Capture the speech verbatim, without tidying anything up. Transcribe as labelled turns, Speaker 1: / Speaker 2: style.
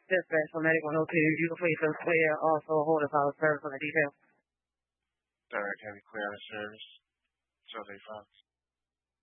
Speaker 1: Dispatch for Medical Hill two. You can please clear also hold a file service on the detail.
Speaker 2: Direct Heavy Clear out of service. Jose Fox.